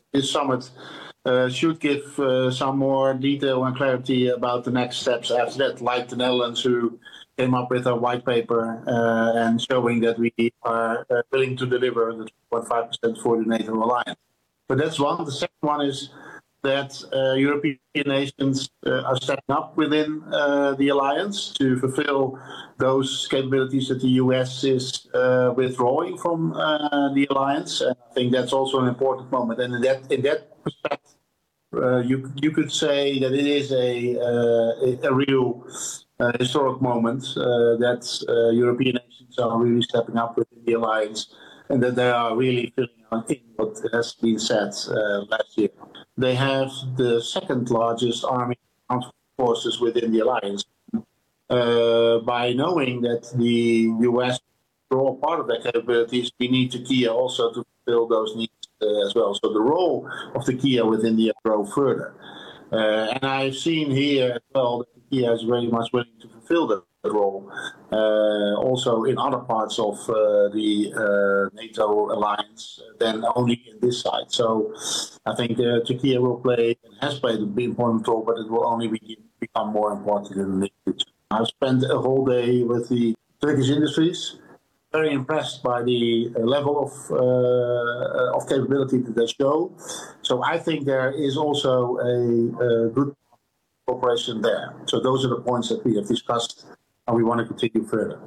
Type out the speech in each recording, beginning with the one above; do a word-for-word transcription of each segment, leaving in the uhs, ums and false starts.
this summit uh, should give uh, some more detail and clarity about the next steps after that, like the Netherlands, who came up with a white paper uh, and showing that we are uh, willing to deliver the two point five percent for the NATO alliance. But that's one. The second one is that uh, European nations uh, are stepping up within uh, the alliance to fulfill those capabilities that the U S is uh, withdrawing from uh, the alliance. And I think that's also an important moment. And in that, in that perspective, uh, you you could say that it is a uh, a real uh, historic moment uh, that uh, European nations are really stepping up within the alliance, and that they are really filling in what has been said uh, last year. They have the second largest army forces within the alliance. Uh, by knowing that the U S are all part of their capabilities, we need Turkey also to fulfill those needs uh, as well. So the role of Turkey within the grow further. Uh, and I've seen here as well that Turkey is very much willing to fulfill that role, uh, also in other parts of uh, the uh, NATO alliance than only in this side. So I think uh, Turkey will play and has played a big important role, but it will only be, become more important in the future. I've spent a whole day with the Turkish industries, very impressed by the level of uh, of capability that they show. So I think there is also a, a good cooperation there. So those are the points that we have discussed, and we want to continue further.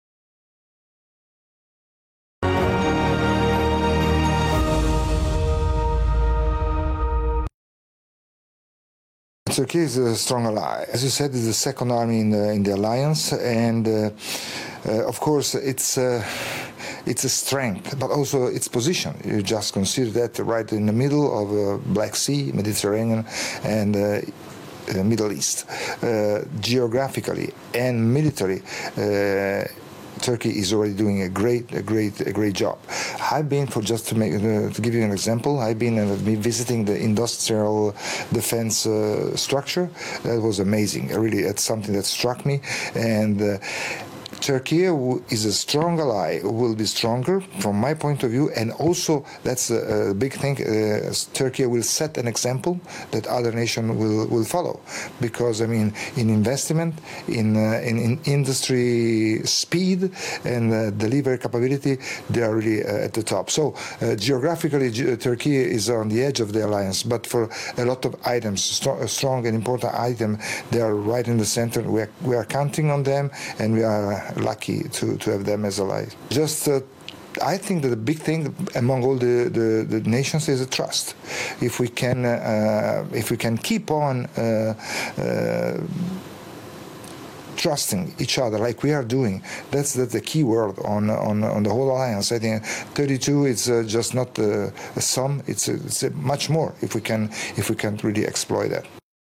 Turkey is a strong ally. As you said, it's the second army in the, in the alliance, and uh, uh, of course it's uh, it's a strength, but also its position. You just consider that right in the middle of uh, Black Sea, Mediterranean, and uh, the Middle East. Uh, geographically and military, uh, Turkey is already doing a great, a great, a great job. I've been, for just to make, uh, to give you an example, I've been, uh, been visiting the industrial defense uh, structure. That was amazing. Really, it's something that struck me. And uh, Turkey is a strong ally, will be stronger from my point of view, and also that's a, a big thing. Uh, Turkey will set an example that other nations will, will follow, because I mean, in investment, in uh, in, in industry speed and uh, delivery capability, they are really uh, at the top. So uh, geographically, Turkey is on the edge of the alliance, but for a lot of items, st strong and important items, they are right in the center. We are, we are counting on them, and we are lucky to, to have them as allies. Just uh, I think that the big thing among all the, the, the nations is a trust. If we can, uh, if we can keep on uh, uh, trusting each other like we are doing, that's, that's the key word on, on, on the whole alliance. I think thirty-two is uh, just not uh, a sum, it's, a, it's a much more if we can, if we can really exploit that.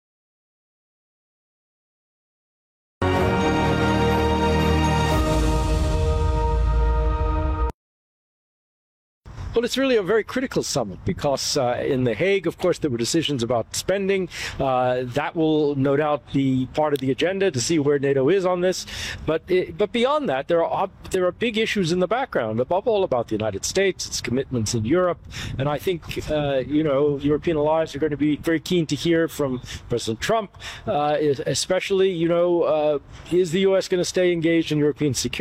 Well, it's really a very critical summit because uh, in The Hague, of course, there were decisions about spending. Uh, that will no doubt be part of the agenda to see where NATO is on this. But it, but beyond that, there are there are big issues in the background, above all about the United States, its commitments in Europe. And I think, uh, you know, European allies are going to be very keen to hear from President Trump, uh, especially, you know, uh, is the U S going to stay engaged in European security?